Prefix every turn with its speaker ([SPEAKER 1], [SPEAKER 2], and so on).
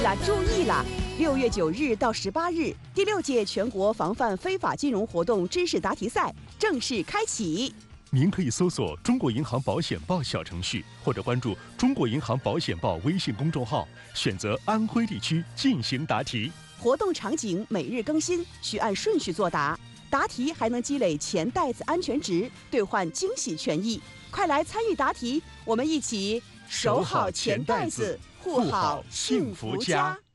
[SPEAKER 1] 家注意了！6月9日到18日，第6届全国防范非法金融活动知识答题赛正式开启。
[SPEAKER 2] 您可以搜索“中国银行保险报”小程序，或者关注“中国银行保险报”微信公众号，选择安徽地区进行答题。
[SPEAKER 1] 活动场景每日更新，需按顺序作答。答题还能积累钱袋子安全值，兑换惊喜权益。快来参与答题，我们一起守好钱袋子，护好幸福家。